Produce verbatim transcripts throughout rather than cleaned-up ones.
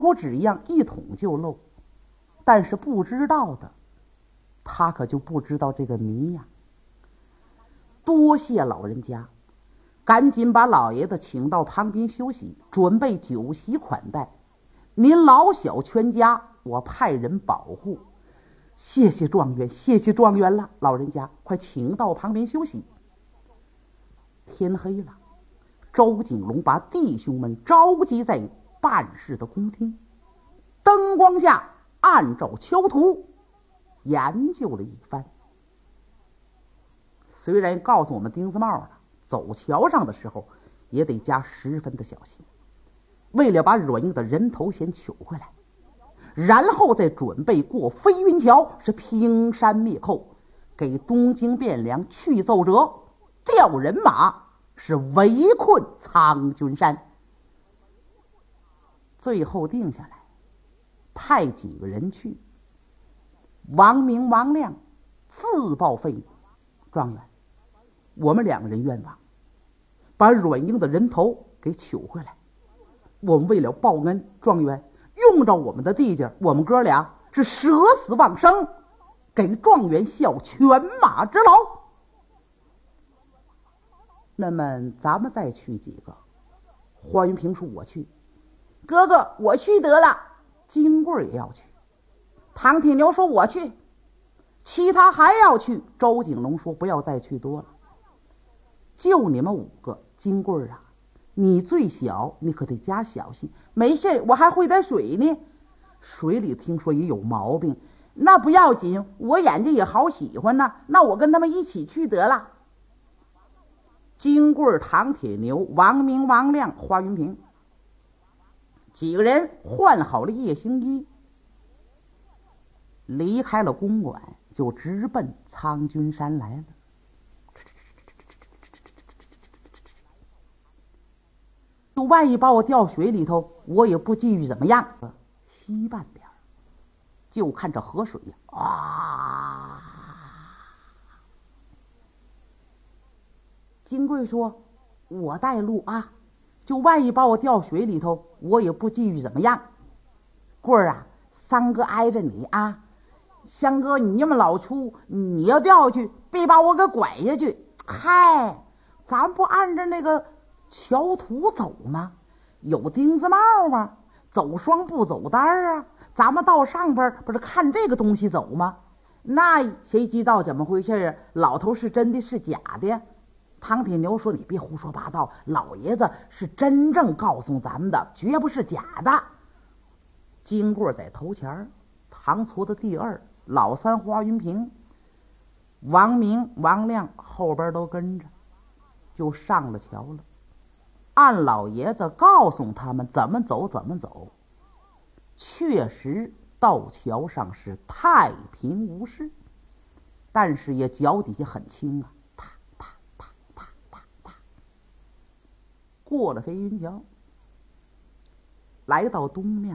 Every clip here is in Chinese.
锅纸一样一捅就漏。但是不知道的，他可就不知道这个谜呀。多谢老人家，赶紧把老爷子请到旁边休息，准备酒席款待。您老小全家，我派人保护。谢谢状元，谢谢状元了，老人家快请到旁边休息。天黑了，周景龙把弟兄们召集在办事的宫厅，灯光下按照桥图研究了一番。虽然告诉我们丁字帽了，走桥上的时候也得加十分的小心，为了把阮英的人头先取回来，然后再准备过飞云桥，是平山灭寇，给东京汴梁去奏折，调人马，是围困苍君山。最后定下来，派几个人去。王明、王亮自报费用，状元，我们两个人愿望，把阮英的人头给取回来。我们为了报恩，状元用着我们的地界，我们哥俩是舍死忘生，给状元效犬马之劳。那么咱们再去几个。花云平说我去， 哥哥我去得了。 金贵也要去，唐铁牛说我去，其他还要去。周景龙说不要再去多了，就你们五个。金贵啊，你最小，你可得加小心。 没事，我还会点水呢。 水里听说也有毛病， 那不要紧，我眼睛也好喜欢呢。那我跟他们一起去得了。 金贵、唐铁牛、王明、王亮、花云平几个人换好了夜行衣，离开了公馆，就直奔苍君山来了。就万一把我掉水里头，我也不至于怎么样。西半边就看这河水啊，金贵说我带路啊，就万一把我掉水里头，我也不至于怎么样。贵儿啊，三哥挨着你啊， 香哥你那么老粗，你要掉下去别把我给拐下去。 嗨，咱不按着那个桥图走吗？有钉子帽吗？走双不走单啊，咱们到上边不是看这个东西走吗？ 那谁知道怎么回事啊？老头是真的是假的？ 唐铁牛说你别胡说八道，老爷子是真正告诉咱们的，绝不是假的。金贵在头前，唐矬的第二，老三花云平，王明、王亮后边都跟着，就上了桥了。按老爷子告诉他们怎么走怎么走，确实到桥上是太平无事，但是也脚底下很轻啊，啪啪啪啪啪啪，过了飞云桥，来到东面，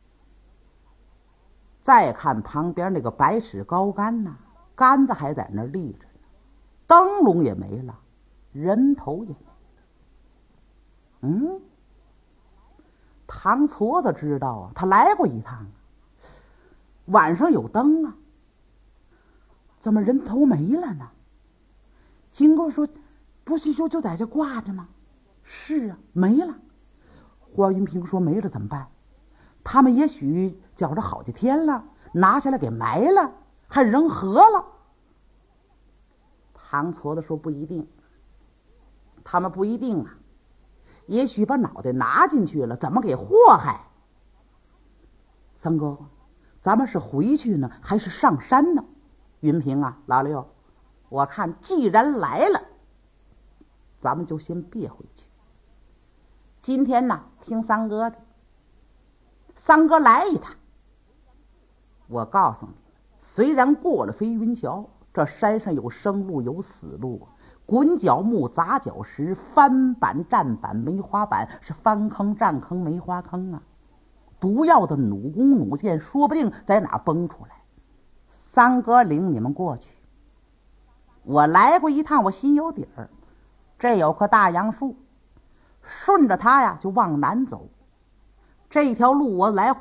再看旁边那个百尺高杆呐、啊，杆子还在那儿立着呢，灯笼也没了，人头也没了。嗯，唐矬子知道啊，他来过一趟啊，晚上有灯啊，怎么人头没了呢？金贵说不是说就在这挂着吗？是啊，没了。花云平说没了怎么办？他们也许觉着好几天了，拿下来给埋了，还扔河了。唐矬子说不一定，他们不一定啊，也许把脑袋拿进去了，怎么给祸害？三哥，咱们是回去呢还是上山呢？云平啊，老六，我看既然来了，咱们就先别回去。今天呢，听三哥的，三哥来一趟。我告诉你，虽然过了飞云桥，这山上有生路有死路，滚角木、砸角石、翻板、站板、梅花板，是翻坑、站坑、梅花坑啊！毒药的弩弓、弩箭，说不定在哪崩出来。三哥领你们过去，我来过一趟，我心有底儿。这有棵大杨树，顺着它呀就往南走。 这条路我来回